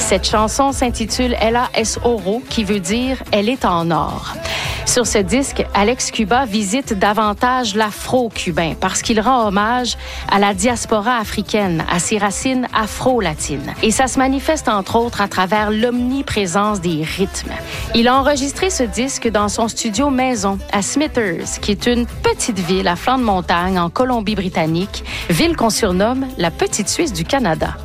Cette chanson s'intitule Ella es oro, qui veut dire « Elle est en or ». Sur ce disque, Alex Cuba visite davantage l'afro-cubain parce qu'il rend hommage à la diaspora africaine, à ses racines afro-latines. Et ça se manifeste entre autres à travers l'omniprésence des rythmes. Il a enregistré ce disque dans son studio maison à Smithers, qui est une petite ville à flanc de montagne en Colombie-Britannique, ville qu'on surnomme la Petite Suisse du Canada.